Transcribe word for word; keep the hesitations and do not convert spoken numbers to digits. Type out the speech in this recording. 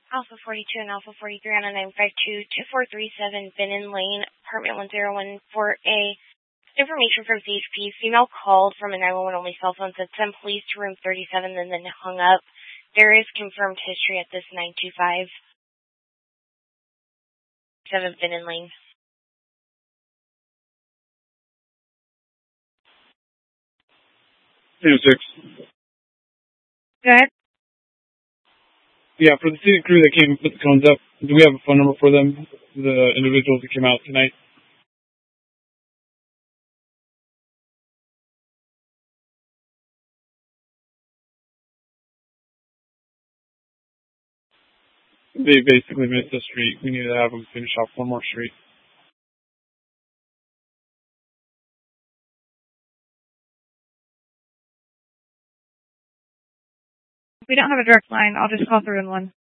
Alpha forty-two and Alpha forty-three on a nine five two, two four three seven Binnen Lane, apartment one zero one four A. Information from C H P. Female called from a nine one one only cell phone, said send police to room thirty-seven, and then hung up. There is confirmed history at this nine two five seven Binnen Lane. two six. Go ahead. Yeah, for the student crew that came and put the cones up, do we have a phone number for them, the individuals that came out tonight? They basically missed the street. We need to have them finish off one more street. We don't have a direct line. I'll just call through in one.